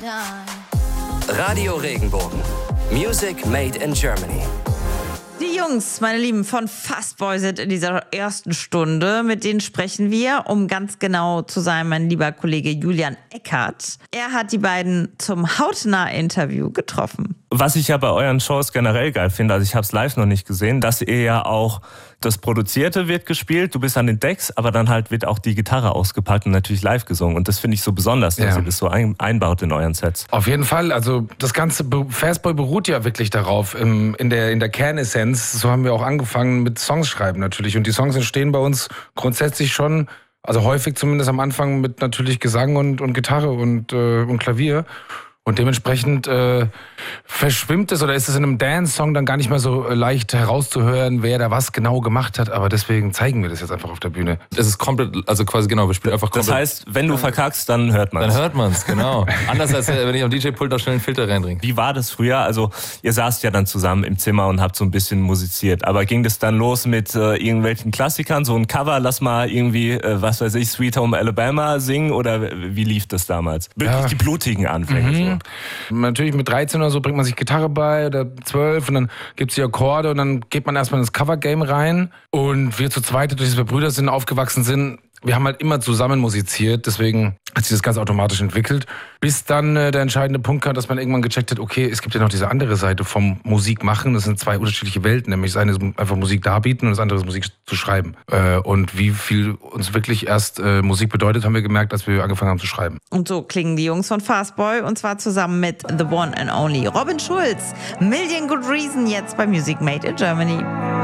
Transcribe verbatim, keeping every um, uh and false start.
Radio Regenbogen. Music made in Germany. Die Jungs, meine Lieben, von Fastboy sind in dieser ersten Stunde. Mit denen sprechen wir, um ganz genau zu sein, mein lieber Kollege Julian Eckert. Er hat die beiden zum Hautnah-Interview getroffen. Was ich ja bei euren Shows generell geil finde, also ich habe es live noch nicht gesehen, dass ihr ja auch das Produzierte wird gespielt, du bist an den Decks, aber dann halt wird auch die Gitarre ausgepackt und natürlich live gesungen. Und das finde ich so besonders, dass ja. ihr das so ein, einbaut in euren Sets. Auf jeden Fall, also das ganze Fastboy beruht ja wirklich darauf, im, in, der, in der Kernessenz. So haben wir auch angefangen mit Songs schreiben natürlich. Und die Songs entstehen bei uns grundsätzlich schon, also häufig zumindest am Anfang mit natürlich Gesang und, und Gitarre und, äh, und Klavier. Und dementsprechend äh, verschwimmt es oder ist es in einem Dance-Song dann gar nicht mehr so leicht herauszuhören, wer da was genau gemacht hat. Aber deswegen zeigen wir das jetzt einfach auf der Bühne. Es ist komplett, also quasi genau, wir spielen einfach komplett. Das heißt, wenn du verkackst, dann hört man es. Dann hört man es, genau. Anders als wenn ich am D J-Pult da schnell einen Filter reindringe. Wie war das früher? Also ihr saßt ja dann zusammen im Zimmer und habt so ein bisschen musiziert. Aber ging das dann los mit äh, irgendwelchen Klassikern? So ein Cover, lass mal irgendwie, äh, was weiß ich, Sweet Home Alabama singen? Oder wie lief das damals? Wirklich ja. die blutigen Anfänge. Mhm. So. Natürlich mit dreizehn oder so bringt man sich Gitarre bei oder zwölf und dann gibt's die Akkorde und dann geht man erstmal ins Cover-Game rein. Und wir zu zweit, durch das wir Brüder sind, aufgewachsen sind, wir haben halt immer zusammen musiziert, deswegen hat sich das ganz automatisch entwickelt. Bis dann äh, der entscheidende Punkt kam, dass man irgendwann gecheckt hat, okay, es gibt ja noch diese andere Seite vom Musikmachen. Das sind zwei unterschiedliche Welten, nämlich das eine ist einfach Musik darbieten und das andere ist Musik zu schreiben. Äh, und wie viel uns wirklich erst äh, Musik bedeutet, haben wir gemerkt, als wir angefangen haben zu schreiben. Und so klingen die Jungs von Fastboy und zwar zusammen mit The One and Only Robin Schulz. Million Good Reason jetzt bei Music Made in Germany.